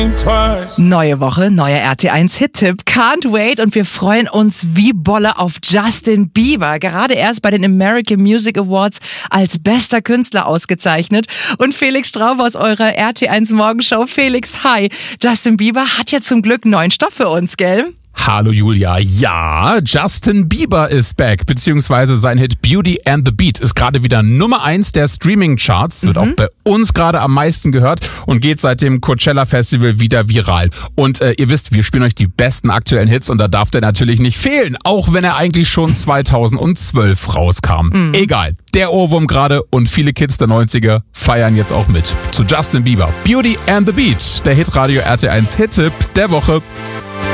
think twice. Neue Woche, neuer RT1 Hit-Tipp. Can't wait und wir freuen uns wie Bolle auf Justin Bieber. Gerade erst bei den American Music Awards als bester Künstler ausgezeichnet. Und Felix Straub aus eurer RT1 Morgenshow. Felix, hi. Justin Bieber hat ja zum Glück neuen Stoff für uns, gell? Hallo Julia, ja, Justin Bieber ist back, beziehungsweise sein Hit Beauty and the Beat ist gerade wieder Nummer 1 der Streaming-Charts, wird auch bei uns gerade am meisten gehört und geht seit dem Coachella-Festival wieder viral. Und ihr wisst, wir spielen euch die besten aktuellen Hits und da darf der natürlich nicht fehlen, auch wenn er eigentlich schon 2012 rauskam. Egal, der Ohrwurm gerade und viele Kids der 90er feiern jetzt auch mit. Zu Justin Bieber, Beauty and the Beat, der Hitradio RT1 Hit-Tipp der Woche.